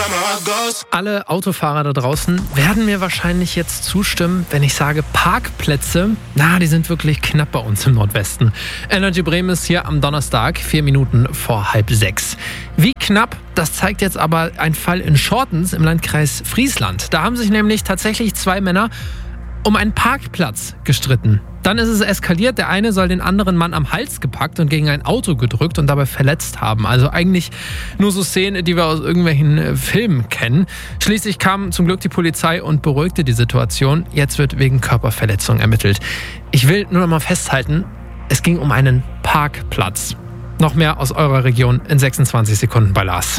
Alle Autofahrer da draußen werden mir wahrscheinlich jetzt zustimmen, wenn ich sage, Parkplätze, die sind wirklich knapp bei uns im Nordwesten. Energy Bremen ist hier am Donnerstag, 4 Minuten vor 5:30. Wie knapp, das zeigt jetzt aber ein Fall in Schortens im Landkreis Friesland. Da haben sich nämlich tatsächlich 2 Männer um einen Parkplatz gestritten. Dann ist es eskaliert. Der eine soll den anderen Mann am Hals gepackt und gegen ein Auto gedrückt und dabei verletzt haben. Also eigentlich nur so Szenen, die wir aus irgendwelchen Filmen kennen. Schließlich kam zum Glück die Polizei und beruhigte die Situation. Jetzt wird wegen Körperverletzung ermittelt. Ich will nur noch mal festhalten, es ging um einen Parkplatz. Noch mehr aus eurer Region in 26 Sekunden bei Lars.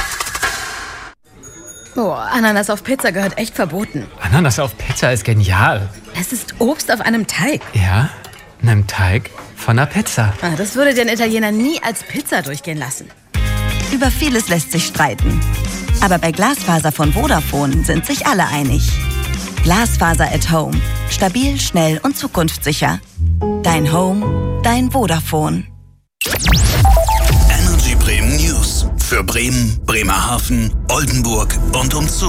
Boah, Ananas auf Pizza gehört echt verboten. Ananas auf Pizza ist genial. Es ist Obst auf einem Teig. Ja, einem Teig von einer Pizza. Das würde den Italiener nie als Pizza durchgehen lassen. Über vieles lässt sich streiten. Aber bei Glasfaser von Vodafone sind sich alle einig. Glasfaser at Home. Stabil, schnell und zukunftssicher. Dein Home, dein Vodafone. Energy Bremen News. Für Bremen, Bremerhaven, Oldenburg und umzu.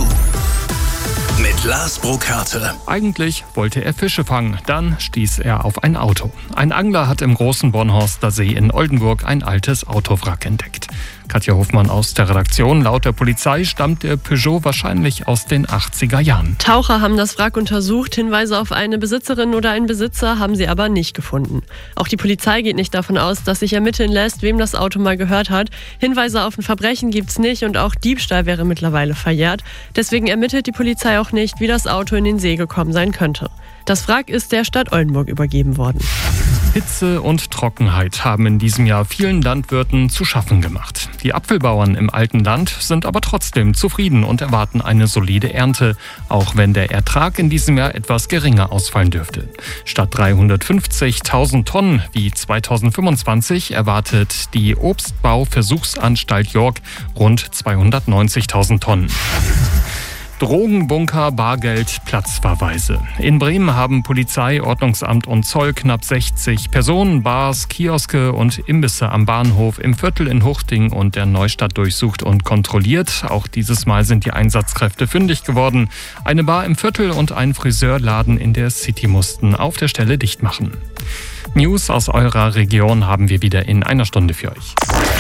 Mit Lars Burkhardt. Eigentlich wollte er Fische fangen, dann stieß er auf ein Auto. Ein Angler hat im großen Bornhorster See in Oldenburg ein altes Autowrack entdeckt. Katja Hofmann aus der Redaktion. Laut der Polizei stammt der Peugeot wahrscheinlich aus den 80er Jahren. Taucher haben das Wrack untersucht. Hinweise auf eine Besitzerin oder einen Besitzer haben sie aber nicht gefunden. Auch die Polizei geht nicht davon aus, dass sich ermitteln lässt, wem das Auto mal gehört hat. Hinweise auf ein Verbrechen gibt's nicht und auch Diebstahl wäre mittlerweile verjährt. Deswegen ermittelt die Polizei auch nicht, wie das Auto in den See gekommen sein könnte. Das Wrack ist der Stadt Oldenburg übergeben worden. Hitze und Trockenheit haben in diesem Jahr vielen Landwirten zu schaffen gemacht. Die Apfelbauern im alten Land sind aber trotzdem zufrieden und erwarten eine solide Ernte, auch wenn der Ertrag in diesem Jahr etwas geringer ausfallen dürfte. Statt 350.000 Tonnen wie 2025 erwartet die Obstbau-Versuchsanstalt York rund 290.000 Tonnen. Drogenbunker, Bargeld, Platzverweise. In Bremen haben Polizei, Ordnungsamt und Zoll knapp 60 Personen, Bars, Kioske und Imbisse am Bahnhof im Viertel in Huchting und der Neustadt durchsucht und kontrolliert. Auch dieses Mal sind die Einsatzkräfte fündig geworden. Eine Bar im Viertel und ein Friseurladen in der City mussten auf der Stelle dicht machen. News aus eurer Region haben wir wieder in einer Stunde für euch.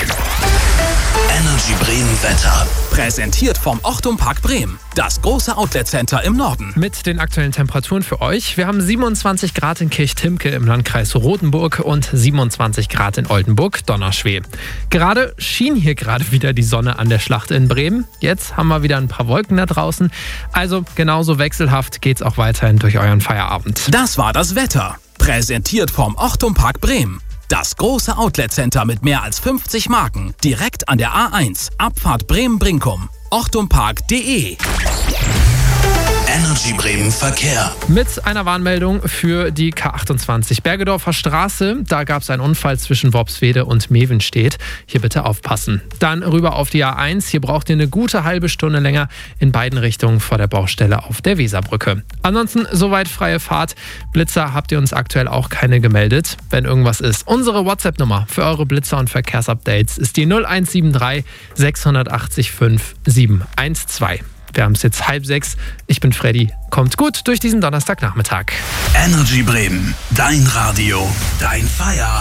Energy Bremen Wetter. Präsentiert vom Ochtum Park Bremen. Das große Outlet-Center im Norden. Mit den aktuellen Temperaturen für euch. Wir haben 27 Grad in Kirchtimke im Landkreis Rothenburg und 27 Grad in Oldenburg-Donnerschweh. Gerade schien hier wieder die Sonne an der Schlacht in Bremen. Jetzt haben wir wieder ein paar Wolken da draußen. Also genauso wechselhaft geht's auch weiterhin durch euren Feierabend. Das war das Wetter. Präsentiert vom Ochtum Park Bremen. Das große Outlet-Center mit mehr als 50 Marken. Direkt an der A1. Abfahrt Bremen-Brinkum. ochtumpark.de. Energy Bremen Verkehr. Mit einer Warnmeldung für die K28 Bergedorfer Straße. Da gab es einen Unfall zwischen Worpswede und Mevenstedt. Hier bitte aufpassen. Dann rüber auf die A1. Hier braucht ihr eine gute halbe Stunde länger in beiden Richtungen vor der Baustelle auf der Weserbrücke. Ansonsten soweit freie Fahrt. Blitzer habt ihr uns aktuell auch keine gemeldet. Wenn irgendwas ist, unsere WhatsApp-Nummer für eure Blitzer- und Verkehrsupdates ist die 0173 680 5712. Wir haben es jetzt 5:30. Ich bin Freddy. Kommt gut durch diesen Donnerstagnachmittag. Energy Bremen. Dein Radio. Dein Feierabend.